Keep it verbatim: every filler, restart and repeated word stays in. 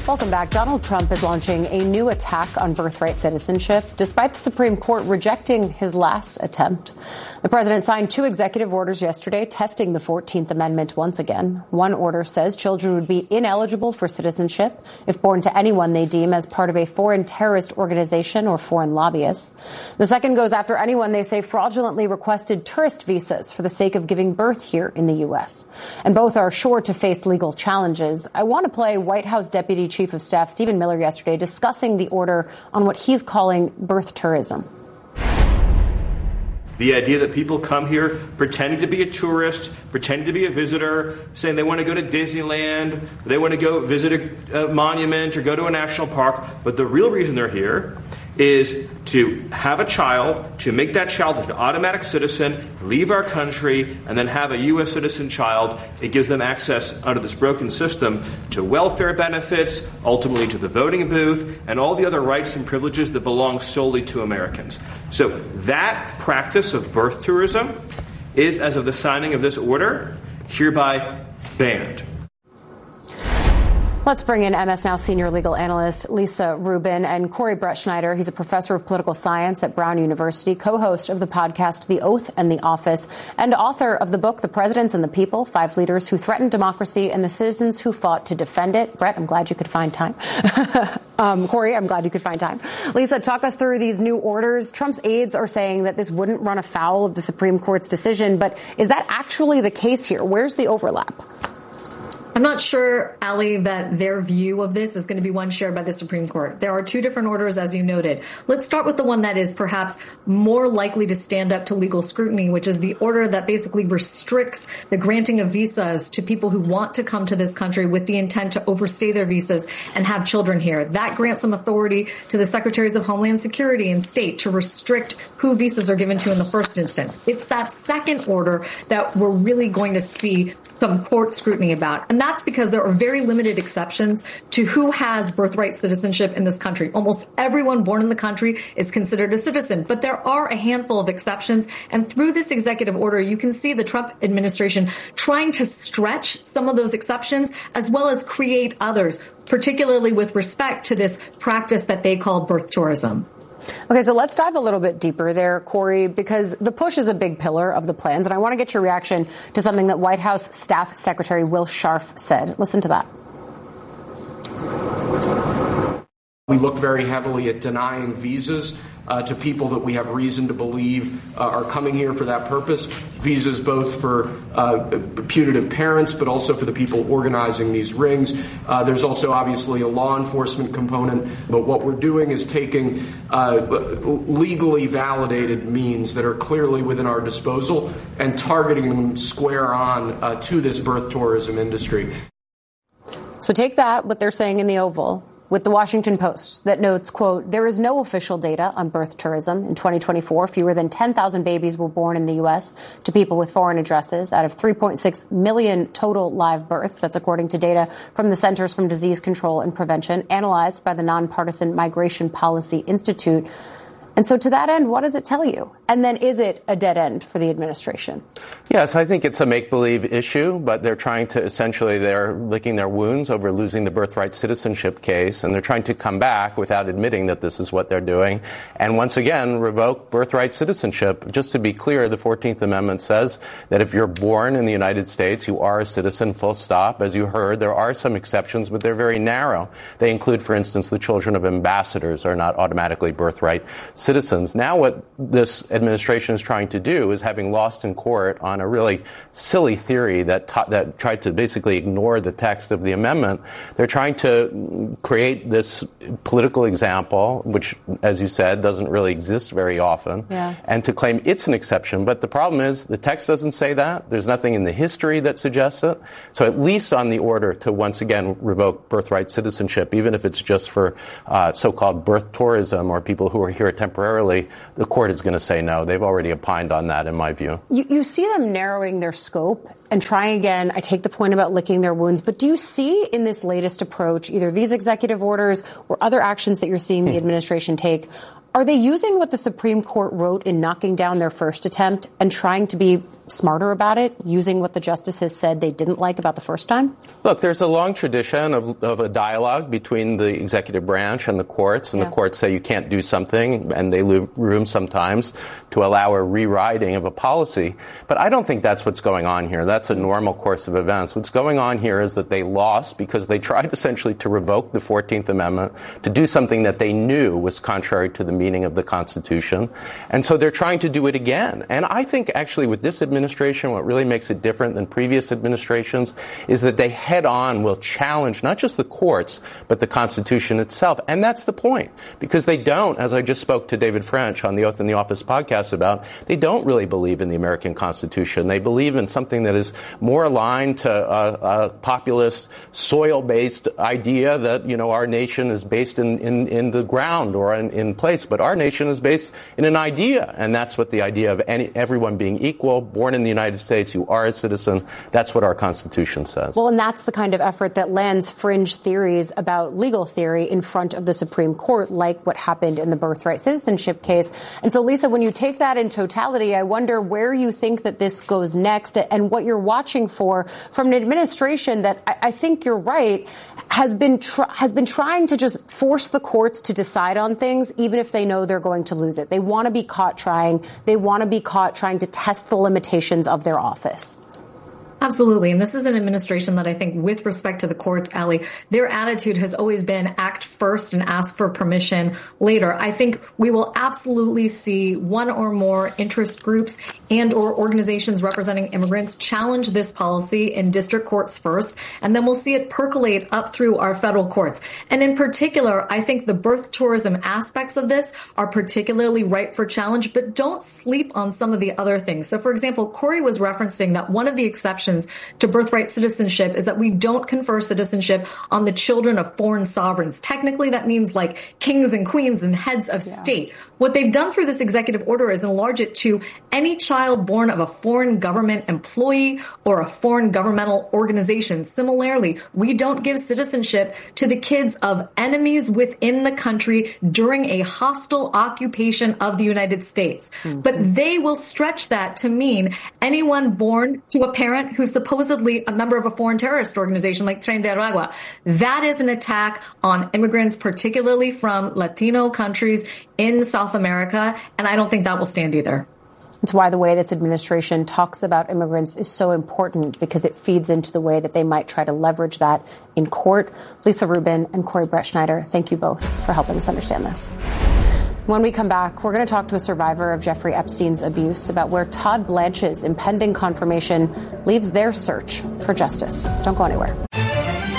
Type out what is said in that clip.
Welcome back. Donald Trump is launching a new attack on birthright citizenship, despite the Supreme Court rejecting his last attempt. The president signed two executive orders yesterday testing the fourteenth Amendment once again. One order says children would be ineligible for citizenship if born to anyone they deem as part of a foreign terrorist organization or foreign lobbyists. The second goes after anyone they say fraudulently requested tourist visas for the sake of giving birth here in the U S. And both are sure to face legal challenges. I want to play White House Deputy Chief of Staff Stephen Miller yesterday discussing the order on what he's calling birth tourism. The idea that people come here pretending to be a tourist, pretending to be a visitor, saying they want to go to Disneyland, they want to go visit a, a monument or go to a national park, but the real reason they're here is to have a child, to make that child an automatic citizen, leave our country, and then have a U S citizen child. It gives them access under this broken system to welfare benefits, ultimately to the voting booth, and all the other rights and privileges that belong solely to Americans. So that practice of birth tourism is, as of the signing of this order, hereby banned. Let's bring in M S Now senior legal analyst Lisa Rubin and Corey Brettschneider. He's a professor of political science at Brown University, co-host of the podcast The Oath and the Office, and author of the book The Presidents and the People, Five Leaders Who Threatened Democracy and the Citizens Who Fought to Defend It. Brett, I'm glad you could find time. um, Corey, I'm glad you could find time. Lisa, talk us through these new orders. Trump's aides are saying that this wouldn't run afoul of the Supreme Court's decision, but is that actually the case here? Where's the overlap? I'm not sure, Ali, that their view of this is going to be one shared by the Supreme Court. There are two different orders, as you noted. Let's start with the one that is perhaps more likely to stand up to legal scrutiny, which is the order that basically restricts the granting of visas to people who want to come to this country with the intent to overstay their visas and have children here. That grants some authority to the Secretaries of Homeland Security and State to restrict who visas are given to in the first instance. It's that second order that we're really going to see some court scrutiny about. And that's because there are very limited exceptions to who has birthright citizenship in this country. Almost everyone born in the country is considered a citizen, but there are a handful of exceptions. And through this executive order, you can see the Trump administration trying to stretch some of those exceptions as well as create others, particularly with respect to this practice that they call birth tourism. Okay, so let's dive a little bit deeper there, Corey, because the push is a big pillar of the plans, and I want to get your reaction to something that White House Staff Secretary Will Scharf said. Listen to that. We look very heavily at denying visas uh, to people that we have reason to believe uh, are coming here for that purpose. Visas both for uh, putative parents, but also for the people organizing these rings. Uh, there's also obviously a law enforcement component, but what we're doing is taking uh, legally validated means that are clearly within our disposal and targeting them square on uh, to this birth tourism industry. So take that, what they're saying in the Oval, with the Washington Post that notes, quote, there is no official data on birth tourism. In twenty twenty-four, fewer than ten thousand babies were born in the U S to people with foreign addresses out of three point six million total live births. That's according to data from the Centers for Disease Control and Prevention, analyzed by the Nonpartisan Migration Policy Institute. And so to that end, what does it tell you? And then is it a dead end for the administration? Yes, I think it's a make-believe issue, but they're trying to essentially, they're licking their wounds over losing the birthright citizenship case, and they're trying to come back without admitting that this is what they're doing, and once again revoke birthright citizenship. Just to be clear, the fourteenth Amendment says that if you're born in the United States, you are a citizen, full stop. As you heard, there are some exceptions, but they're very narrow. They include, for instance, the children of ambassadors are not automatically birthright citizens. Now what this administration is trying to do is, having lost in court on a really silly theory that ta- that tried to basically ignore the text of the amendment, they're trying to create this political example, which, as you said, doesn't really exist very often, yeah. and to claim it's an exception. But the problem is the text doesn't say that. There's nothing in the history that suggests it. So at least on the order to once again revoke birthright citizenship, even if it's just for uh, so-called birth tourism or people who are here temporarily, the court is going to say no. They've already opined on that, in my view. You, you see them narrowing their scope and trying again. I take the point about licking their wounds, but do you see in this latest approach, either these executive orders or other actions that you're seeing the administration take, Are they using what the Supreme Court wrote in knocking down their first attempt and trying to be smarter about it, using what the justices said they didn't like about the first time? Look, there's a long tradition of, of a dialogue between the executive branch and the courts, and yeah. the courts say you can't do something, and they leave room sometimes to allow a rewriting of a policy. But I don't think that's what's going on here. That's a normal course of events. What's going on here is that they lost because they tried essentially to revoke the fourteenth Amendment, to do something that they knew was contrary to the meaning of the Constitution. And so they're trying to do it again. And I think actually with this administration, administration, what really makes it different than previous administrations is that they head-on will challenge not just the courts, but the Constitution itself. And that's the point, because they don't, as I just spoke to David French on the Oath in the Office podcast about, they don't really believe in the American Constitution. They believe in something that is more aligned to a, a populist, soil-based idea that, you know, our nation is based in, in, in the ground or in, in place, but our nation is based in an idea. And that's what the idea of any, everyone being equal, born in the United States, you are a citizen. That's what our Constitution says. Well, and that's the kind of effort that lands fringe theories about legal theory in front of the Supreme Court, like what happened in the birthright citizenship case. And so, Lisa, when you take that in totality, I wonder where you think that this goes next and what you're watching for from an administration that I, I think you're right, has been tr- has been trying to just force the courts to decide on things, even if they know they're going to lose it. They want to be caught trying. They want to be caught trying to test the limitations of their office. Absolutely. And this is an administration that I think with respect to the courts, Allie, their attitude has always been act first and ask for permission later. I think we will absolutely see one or more interest groups and or organizations representing immigrants challenge this policy in district courts first, and then we'll see it percolate up through our federal courts. And in particular, I think the birth tourism aspects of this are particularly ripe for challenge, but don't sleep on some of the other things. So, for example, Corey was referencing that one of the exceptions to birthright citizenship is that we don't confer citizenship on the children of foreign sovereigns. Technically, that means like kings and queens and heads of yeah. state. What they've done through this executive order is enlarge it to any child born of a foreign government employee or a foreign governmental organization. Similarly, we don't give citizenship to the kids of enemies within the country during a hostile occupation of the United States. Mm-hmm. But they will stretch that to mean anyone born to a parent who's supposedly a member of a foreign terrorist organization like Tren de Aragua. That is an attack on immigrants, particularly from Latino countries in South America, and I don't think that will stand either. It's why the way this administration talks about immigrants is so important, because it feeds into the way that they might try to leverage that in court. Lisa Rubin and Corey Brettschneider, thank you both for helping us understand this. When we come back, we're going to talk to a survivor of Jeffrey Epstein's abuse about where Todd Blanche's impending confirmation leaves their search for justice. Don't go anywhere.